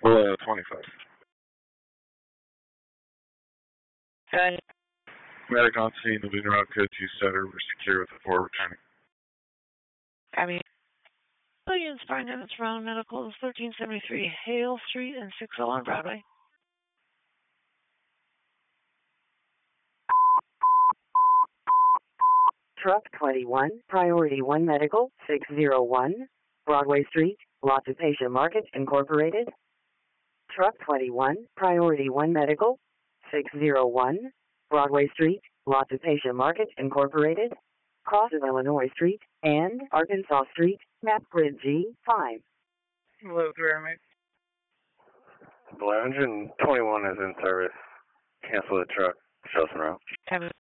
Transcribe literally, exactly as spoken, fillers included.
Uh, twenty-five. Okay. Medic on scene, the leading route code two setter, we're secure with the four returning. I mean, Williams five minutes round medical is thirteen seventy-three Hale Street and six oh on Broadway. Truck twenty-one, Priority one Medical, six oh one, Broadway Street, La Tupacia Market, Incorporated. Truck twenty-one, Priority one Medical, six oh one, Broadway Street, La Tupacia Market, Incorporated. Cross of Illinois Street and Arkansas Street, map grid G five. Hello, Jeremy. Blue Engine twenty-one is in service. Cancel the truck. Show some route.